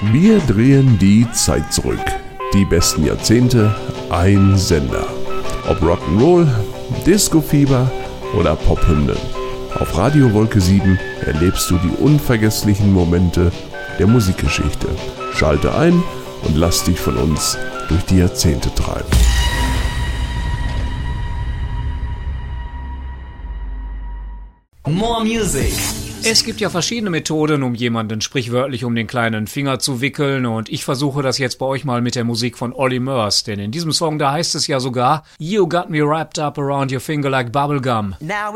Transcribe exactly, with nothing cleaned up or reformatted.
Wir drehen die Zeit zurück. Die besten Jahrzehnte, ein Sender. Ob Rock'n'Roll, Disco-Fieber oder Pophymnen. Auf Radio Wolke sieben erlebst du die unvergesslichen Momente der Musikgeschichte. Schalte ein und lass dich von uns durch die Jahrzehnte treiben. More Music. Es gibt ja verschiedene Methoden, um jemanden sprichwörtlich um den kleinen Finger zu wickeln, und ich versuche das jetzt bei euch mal mit der Musik von Olly Murs, denn in diesem Song, da heißt es ja sogar: You got me wrapped up around your finger like bubblegum. Now